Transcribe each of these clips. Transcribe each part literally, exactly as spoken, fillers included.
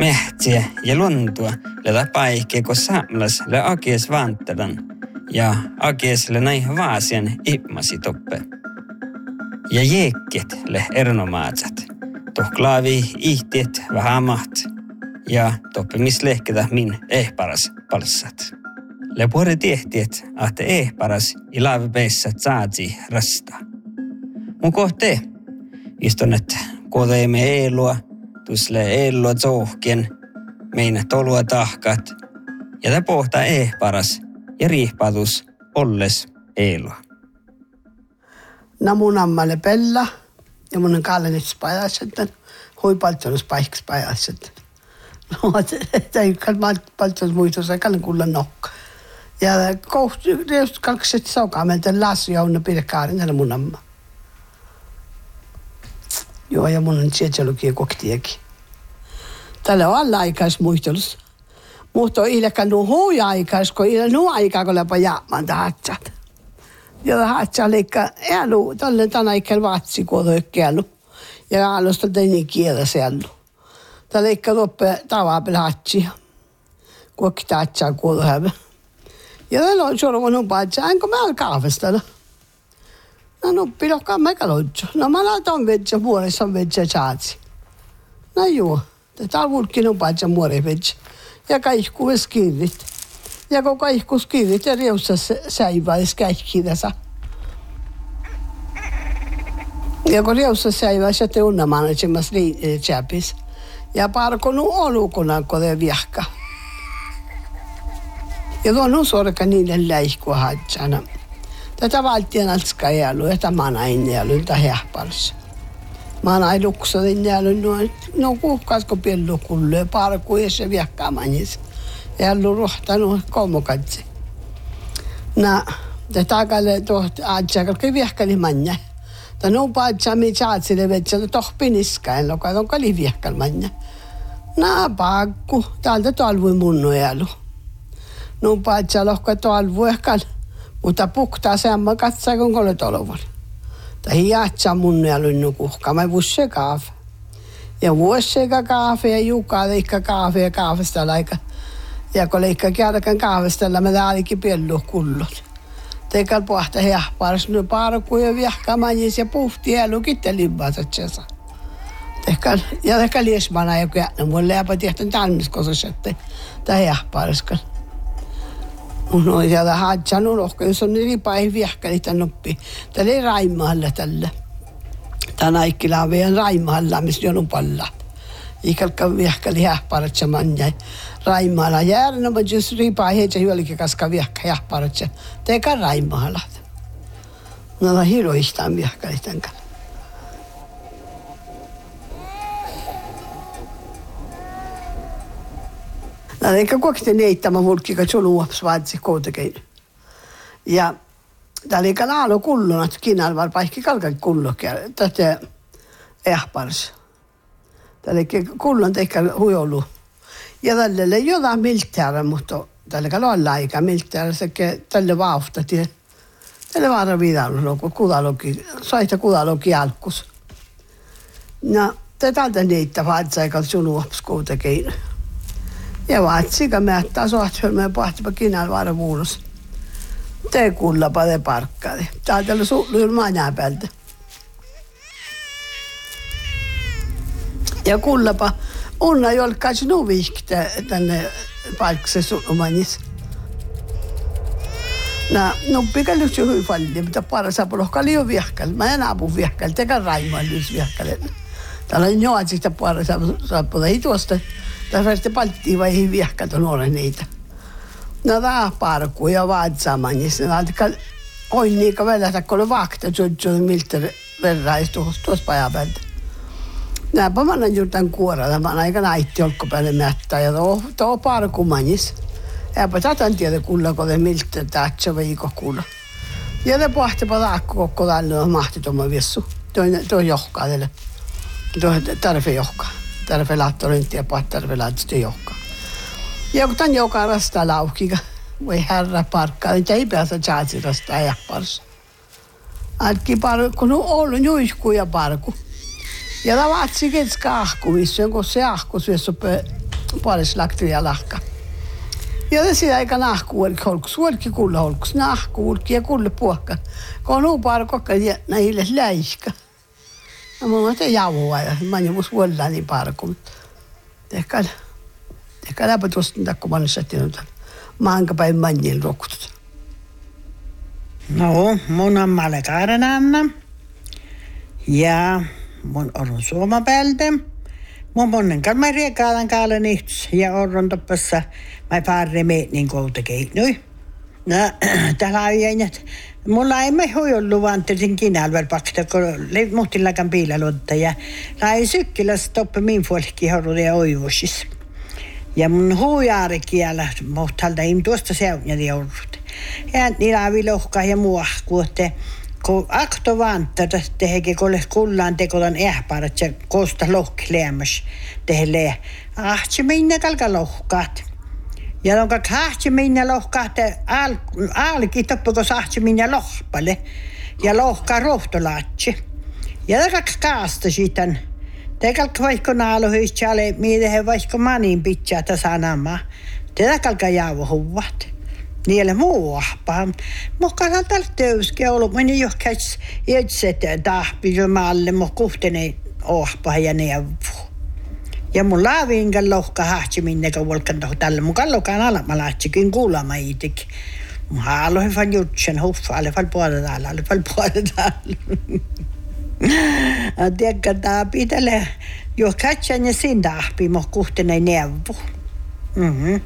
Mehtiä ja luntua leda paikkeeko samlas le akies vantadan ja akies le näihin vaasien ipmasi toppe. Ja jeekket le ernomaatsat, toh klaavi ihtiet vähän maht ja toppe mislehketä min ehparas palsat. Le puore tiehtiet ahte ehparas ilave peissät saati rasta. Mun kohte istonnet kodeemme eelua, tusle eelua zohkien, meina tolua tahkat ja ta pohtaa ehparas ja riihpatus olles eelua. No mun ammalle Pella ja mun on kallenits pajaset, hui paltsonos paiks pajaset. No, tämä ei ole paltsonos muistossa, kallen kulla nokka. Ja kohti, just kalkset saukaa, meiltä lasu ja unna pidekaarin, tällä mun amma. Joo, ja mun on tsietselukia koktiakin. Tällä on alla aikais muistelus. Mutta on ilkään nuo huuja aikais, kun ilä nuo aikaa, kun läpä jäämään tahatsat. Ja tahatsat leikkaa elu, tälle tänä ikään vaatsi, kun on kielu. Ja alusta tänne kielä sellu. Tämä leikkaa loppe tavaapel hatsia. Kuokki tahatsaa kuulu hävä. Ja tällä on suoraan mun paatsa, enkä mä ole kaavestella. No nuppi lokkaan meikä loitsu. No mä laitan vetsä muoressa vetsä saatsi. No joo, täällä vulkkin on paatsa muore vetsä. Ja kaikkuus kirrit. Ja kun kaikkuus kirrit ja riussa säiväis kaikki tässä. Ja kun riussa säiväis ja te unnamaan, että semmois liitsäpis. Ja parkonu olukunan, kun te viehka. Ja tuon on sorka niille läihkua hatsana. Tätä valtion alska jäälu, ja tämä on aina jäälu, tämä hähparissa. Mä oon aina luksotin jäälu, no kuhkaasko piellu kullu, ja parku ja se viehkaamanis. Jäälu rohtanut kolmokatsi. No, tätä akalle tuohti aatsakalki viehkali manja. Tämä on paatsami saatsille vetsä, tohpi niskain, joka on kali viehkal manja. No, paakku, täältä talvui munnu jäälu. No paatsa lohka talvu ehkal, mutta puktaa semma katsaa kun kolet olevan. Tai jäätsä munnu jäälu nukuhka, mä vuosse kaafe. Ja vuosseka kaafe ja juukaa leikka kaafe ja kaafesta laika. Ja kun leikka kääräkään kaafestella, mä täälläkin piellu kullot. Teikal pohta heahparas, no parku ja viehkamajis ja puhti jäälu kitte limbaatsatsensa. Teikal, ja teikal liesmana joku jäänyt, mulle jäpä tiehten talmiskosas, että tämä heahparaskal. Mun on siellä haatsanut lohka, jos on niin päin viehkäli tämän oppi. Täällä ei Raimahalla tällä. Tämä Aikkila on vielä Raimahalla, missä on palla. Ikalka viehkäli hähparatsa manja. Raimahalla järjellä, mutta jos riipaa heitä hyölikin kaska viehkä hähparatsa. Teikä Raimahalla. No on hiroistaan viehkäli tämän kanssa. No, eikä kuitenkin neittämä vulkki, kun sulla uops vaatsi kootekein. Ja täällä eikä laalo kulluna, että kiinal var paikki kalkan kullokia, tätä ehpars. Täällä eikä kullun teikkä huijolu. Ja tälle ei jotain miltäära, mutta täällä eikä loilla aika miltäära, sekä tälle vauhtati. Tälle vaara viidalogu, kudalogi, saita kudalogi alkus. No, te täältä neittämä vaatsi, eikä sulla uops kootekein. Ja vaatsika mättää sohthelmeen pohtipa kinal vaara vuulos. Te kullapa te parkkari. Täältä oli suhluun manjaa päältä. Ja kullapa unna jolkaisi nuvihktä tänne palkse suhlumanis. No, nuppikä lyhtsy hyvin paljon, mutta parassa lohka liian viehkäl. Mä en apu viehkäl, tekä Raimaan lyhtsy viehkäl. Täällä on joatsista parassa saapuda hituosta. Tässä vasta palttiin vai ei viehkältä nuoren niitä. No tää parku ja vaatsamannis. No altika oin niikä välillä, kun oli vakta, että miltä verran tuossa pajan päältä. Näinpä mä annan juurtan kuorella. Mä annan aika naitti olkkopäälle mättää ja tuo, tuo parku mannis. Eipä tätä tiedä kuulla, kun te miltä tähtsä viikko kuulla. Ja te pohtipa taakku koko tälle on mahti tuommoinen viessu. Tuo johkaa teille. Tuo tarve johkaa. Tarve laatto ryntiä paat tarve laatto johkaa. Ja kun tämän joka rastaa laukika, voi herra parkkaa, niin ei päästä tjaatsi rastaa jähparissa. Alki parku, no ollut juiskuu ja parku. Ja tämä vaatsi ketska ahku, missä on kun se ahku syössä puolessa laktuja lahka. Ja tässä aika nahkuulki holkus, huolki kulla holkus, nahkuulki ja kulle puhka. Kun on uupaa kokka ja näille läiska. Ja mun mielestä javua ja mä en musta huolella niin parku. Ehkä, ehkä läpä tuosta niitä, kun mä olen sattunut. Mä enkä päin manjin rokutut. No, mun on Malekaaren Anna. Ja mun on Suomapäältä. Mun monen kalma riekaalan kaalan ihtus ja orron toppassa mä parre meetnin koutakeitnui. No, täällä on jäinät. Mulla ei me hui ollut vaan tietenkin kinälver pakta, kun muhtillakan piilaluotta. Ja lai sykkilässä toppe min folkki horrude ja oivusis. Ja mun huijaarikielä muhtalta im tuosta seunjadi orrut. Ja niillä avi lohkaa ja muahkuutte. Kun akto vantar teheke kolle kullaan tekotan ähparat ja kosta lohki leemas tehelle. Ahtsi minne kalka lohkaat. Ja onka kahtsi minne lohkaat al alki toppako sahtsi minne lohpale. Ja lohkaa rohtolaatsi. Ja taka kaasta sitten. Tekalka vaikka naalo hyistjale miitehe vaikka manin pitää tasanama. Tekalka jauvo huvat. Niille muuahpaan. Mukaan tällä töyski ollut. Meni johkäs itse tahpijumalle, mutta kuhtene ohpaa ja neuvo. Ja mun laaviinkan lohka hahti minne, kun volkan tohon tällä. Mun kallokaan alamalaatsikin kuulama itikin. Mun haaloin fan jutsen huffa, alle fan puolella täällä, alle fan puolella täällä. Tiedätkö, tää pitää johkätsän ja sin tahpi, mutta kuhtene neuvo. Mhm.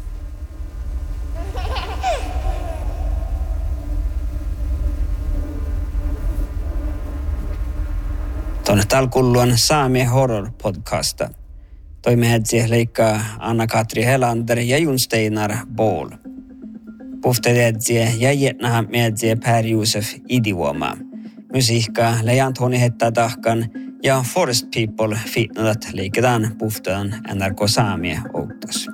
Tuonne talkulluan Saami Horror podcasta. Toimihetsi leikkaa Anna-Katri Helander ja Jon Steinar Bohl. Puhtetetsi ja jätnahan mietsi Per Josef Idivuoma. Musiikkaa leijant honi hettaa tahkan ja Forest People fitnadat leiketään puhtaan N R K Saamie outos.